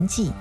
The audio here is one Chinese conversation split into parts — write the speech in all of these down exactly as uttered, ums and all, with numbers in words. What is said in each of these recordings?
记。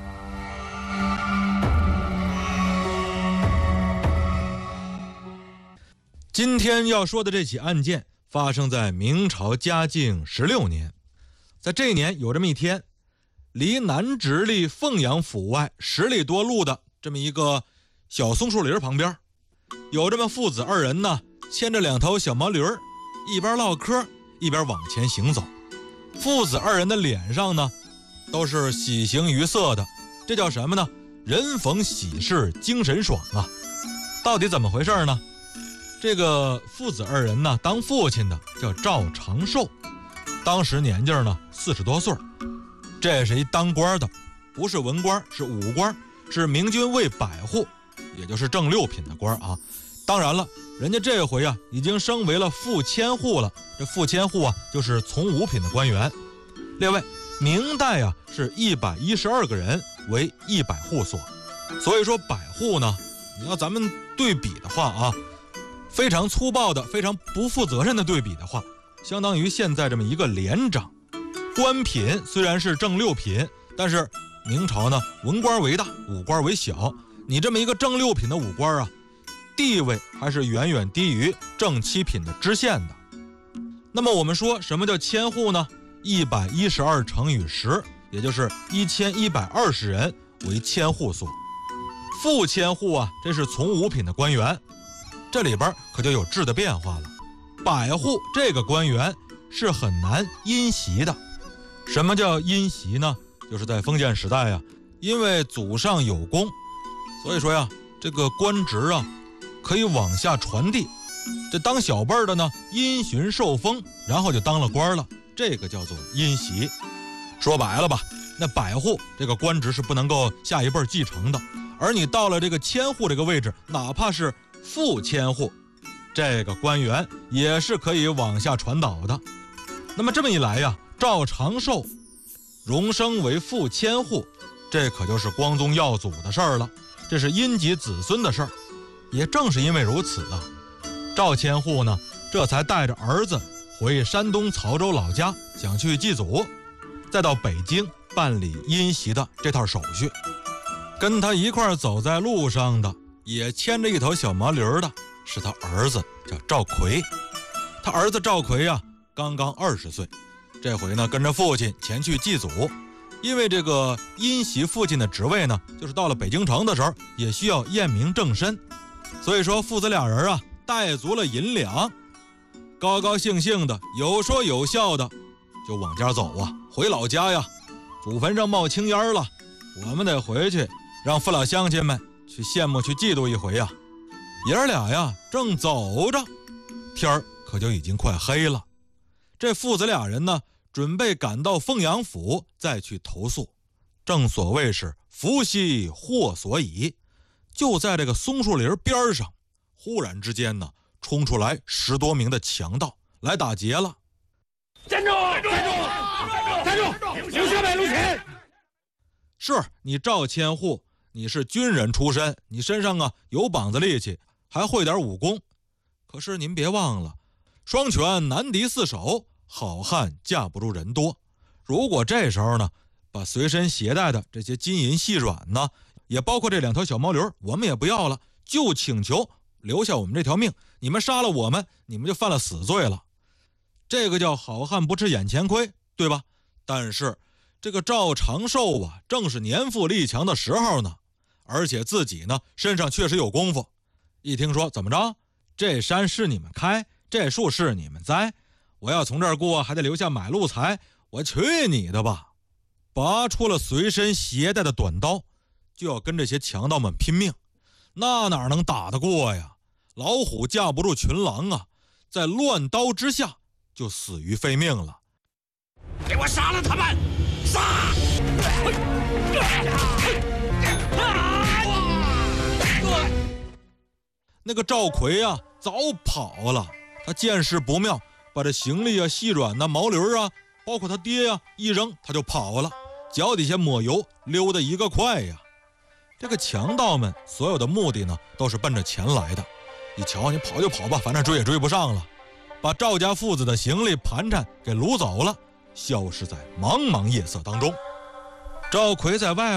今天要说的这起案件发生在明朝嘉靖十六年，在这年有这么一天，离南直隶凤阳府外十里多路的这么一个小松树林旁边，有这么父子二人呢，牵着两头小毛驴，一边唠嗑一边往前行走。父子二人的脸上呢都是喜形于色的，这叫什么呢？人逢喜事精神爽啊！到底怎么回事呢？这个父子二人呢，当父亲的叫赵长寿，当时年纪呢四十多岁，这是一当官的，不是文官，是武官，是明军卫百户，也就是正六品的官啊。当然了，人家这回啊已经升为了副千户了，这副千户啊就是从五品的官员。另外，明代啊是一百一十二个人为一百户所，所以说百户呢，你要咱们对比的话啊，非常粗暴的、非常不负责任的对比的话，相当于现在这么一个连长。官品虽然是正六品，但是明朝呢文官为大，武官为小，你这么一个正六品的武官啊，地位还是远远低于正七品的知县的。那么我们说什么叫千户呢？一百一十二乘以十，也就是一千一百二十人为千户所。副千户啊，这是从五品的官员，这里边可就有质的变化了。百户这个官员是很难因袭的。什么叫因袭呢？就是在封建时代呀、啊，因为祖上有功，所以说呀，这个官职啊可以往下传递。这当小辈的呢，因循受封，然后就当了官了，这个叫做因袭。说白了吧，那百户这个官职是不能够下一辈继承的，而你到了这个千户这个位置，哪怕是副千户，这个官员也是可以往下传导的。那么这么一来呀，赵长寿荣升为副千户，这可就是光宗耀祖的事儿了，这是荫及子孙的事儿。也正是因为如此啊，赵千户呢这才带着儿子回山东曹州老家，想去祭祖，再到北京办理因袭的这套手续。跟他一块走在路上的，也牵着一头小毛驴的，是他儿子，叫赵奎。他儿子赵奎啊，刚刚二十岁，这回呢跟着父亲前去祭祖。因为这个因袭父亲的职位呢，就是到了北京城的时候也需要验明正身，所以说父子俩人啊带足了银两，高高兴兴的，有说有笑的就往家走啊，回老家呀。祖坟上冒青烟了，我们得回去让父老乡亲们去羡慕去嫉妒一回呀。爷儿俩呀正走着，天儿可就已经快黑了。这父子俩人呢准备赶到凤阳府再去投诉。正所谓是福兮祸所倚，就在这个松树林边上，忽然之间呢冲出来十多名的强盗来打劫了。 站住！站住！站住！留下买路钱！ 是你赵千户，你是军人出身，你身上啊有膀子力气，还会点武功。可是您别忘了，双拳难敌四手，好汉架不住人多。如果这时候呢，把随身携带的这些金银细软呢，也包括这两头小毛驴，我们也不要了，就请求留下我们这条命。你们杀了我们，你们就犯了死罪了。这个叫好汉不吃眼前亏，对吧？但是这个赵长寿啊，正是年富力强的时候呢，而且自己呢身上确实有功夫。一听说怎么着，这山是你们开，这树是你们栽，我要从这儿过还得留下买路财，我去你的吧！拔出了随身携带的短刀，就要跟这些强盗们拼命。那哪能打得过呀？老虎架不住群狼啊，在乱刀之下就死于非命了。 给我杀了他们！杀！ 那个赵奎啊早跑了，他见势不妙，把这行李啊细软呐、毛驴啊，包括他爹呀、啊、一扔，他就跑了，脚底下抹油，溜得一个快呀。这个强盗们所有的目的呢都是奔着钱来的，你瞧你跑就跑吧，反正追也追不上了，把赵家父子的行李盘缠给掳走了，消失在茫茫夜色当中。赵奎在外